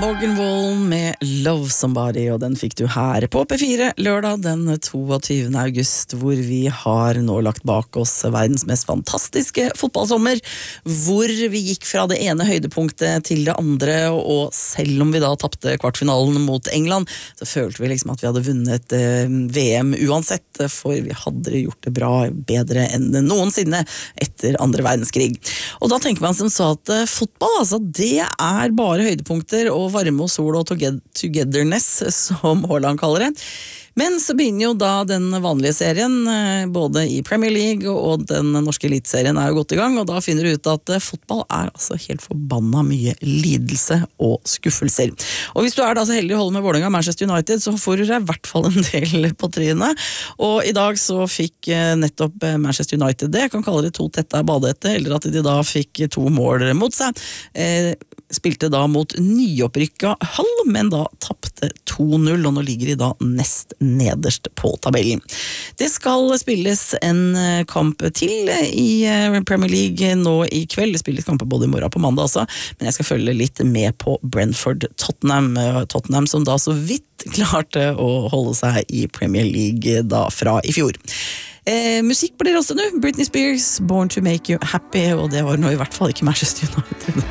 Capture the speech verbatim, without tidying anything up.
Morgan Wallen med Love Somebody, og den fikk du her på P fire lørdag den tjueåtte august, hvor vi har nå lagt bak oss verdens mest fantastiske fotballsommer, hvor vi gikk fra det ene høydepunktet til det andre, og selv om vi da tappte kvartfinalen mot England, så følte vi liksom at vi hadde vunnet eh, V M uansett, for vi hadde gjort det bra, bedre enn noensinne etter andre verdenskrig. Og da tenker man som så at eh, fotball, altså, det er bare høydepunkter og varme og sol og togetherness, som Haaland kaller det. Men så begynner jo da den vanlige serien, både i Premier League og den norske elitserien er jo godt i gang, og da finner du ut at fotball er altså helt forbanna mye lidelse og skuffelser. Og hvis du er da så heldig å holde med Vålerenga og Manchester United, så får du deg i hvert fall en del på trynet. Og i dag så fikk nettopp Manchester United det, jeg kan kalle det to tette badehette, eller at de da fikk to mål mot seg. Eh, spilte da mot nyopprykka Hull, men da tappte to null, og nå ligger de da nest nederst på tabellen. Det skal spilles en kamp til i Premier League nå i kveld. Det spilles kamper både i morgen og på mandag også, men jeg skal følge litt med på Brentford-Tottenham. Tottenham som da så vidt klarte å holde seg i Premier League da fra i fjor. Eh, musikk blir også nå. Britney Spears, Born to Make You Happy, og det var nå i hvert fall ikke Manchester United.